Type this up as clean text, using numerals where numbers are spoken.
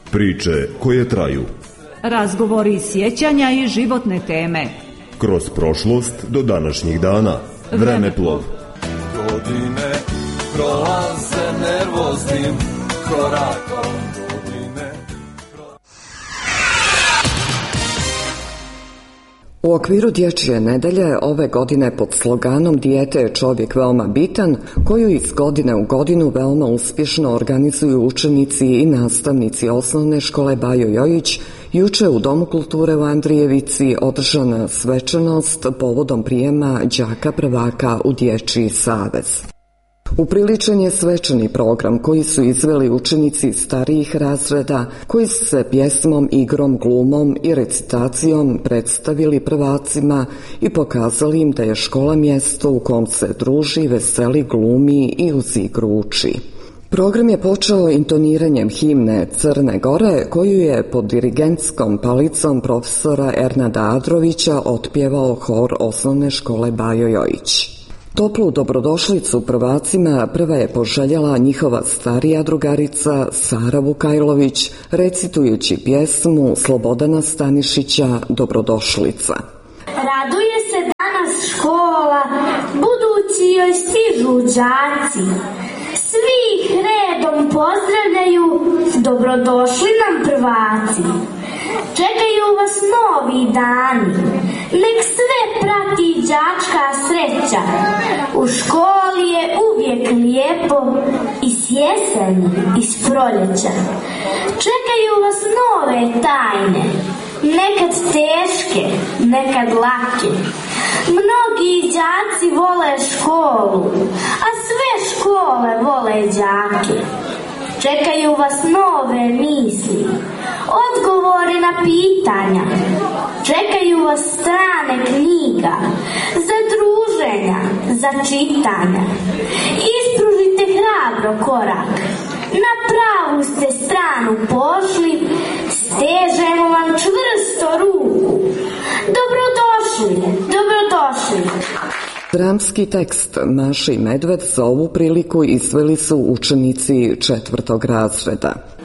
Priče koje traju. Razgovori iz sjećanja i životne teme. Kroz prošlost do današnjih dana. Vremeplov. Godine prolaze nervoznim korakom. U okviru Dječje nedelje ove godine pod sloganom Dijete je čovjek veoma bitan, koju iz godine u godinu veoma uspješno organizuju učenici i nastavnici osnovne škole Bajo Jojić, juče u Domu kulture u Andrijevici održana svečanost povodom prijema đaka prvaka u Dječji savez. Upriličen je svečani program koji su izveli učenici starijih razreda, koji su se pjesmom, igrom, glumom i recitacijom predstavili prvacima i pokazali im da je škola mjesto u kom se druži, veseli, glumi i uz igru uči. Program je počeo intoniranjem himne Crne Gore, koju je pod dirigentskom palicom profesora Ernada Adrovića otpjevao hor osnovne škole Bajo Jojić. Toplu dobrodošlicu prvacima prva je poželjela njihova starija drugarica Sara Vukajlović, recitujući pjesmu Slobodana Stanišića Dobrodošlica. Raduje se danas škola, budući joj stižu đaci. Svi ih redom pozdravljaju, dobrodošli nam prvaci. Čekaju vas novi dani, nek sve prati đačka sreća. U školi je uvijek lijepo, i s jeseni, i s proljeća. Čekaju vas nove tajne, nekad teške, nekad lake. Mnogi đaci vole školu, a sve škole vole đake. Čekaju vas nove misli, odgovori na pitanja. Čekaju vas strane knjiga, za druženja, za čitanja. Ispružite hrabro korak, na pravu ste stranu pošli, stežemo vam čvrsto ruku. Dobrodošli, dobrodošli. Dramski tekst Maša i medved za ovu priliku izveli su učenici 4. razreda.